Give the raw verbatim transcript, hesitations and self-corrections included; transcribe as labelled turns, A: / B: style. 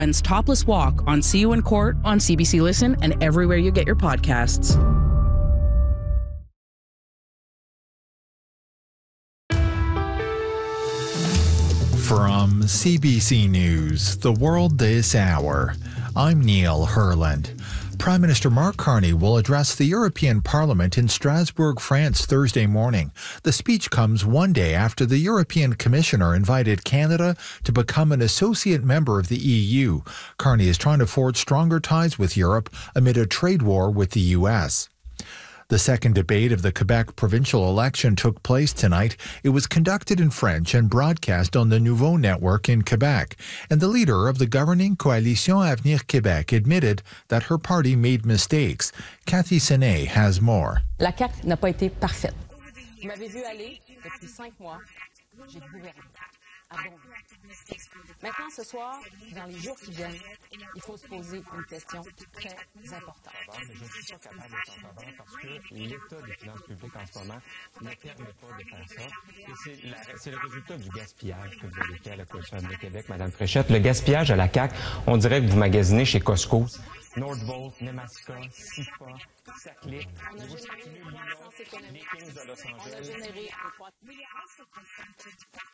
A: Topless Walk on See You in Court on C B C Listen and everywhere you get your podcasts.
B: From C B C News, The World This Hour, I'm Neil Herland. Prime Minister Mark Carney will address the European Parliament in Strasbourg, France, Thursday morning. The speech comes one day after the European Commissioner invited Canada to become an associate member of the E U. Carney is trying to forge stronger ties with Europe amid a trade war with the U S. The second debate of the Quebec provincial election took place tonight. It was conducted in French and broadcast on the Nouveau network in Quebec. And the leader of the governing Coalition Avenir Québec admitted that her party made mistakes. Cathy Senet has more.
C: La C A Q n'a pas été parfaite. Vous m'avez vu aller depuis cinq mois. J'ai gouverné. Maintenant, ce soir, dans les jours qui viennent, il faut se poser une question très importante.
D: Je ne suis pas capable de s'en faveur parce que l'état des finances publiques en ce moment ne permet pas de faire ça. Et c'est le résultat du gaspillage que vous avez fait à la Coalition Avenir Québec, Mme Fréchette. Le gaspillage à la C A Q, on dirait que vous magasinez chez Costco. Nordvolt, Nemaska, Sifa, Saclip, vous circulez Lyon, les Kings de Los Angeles.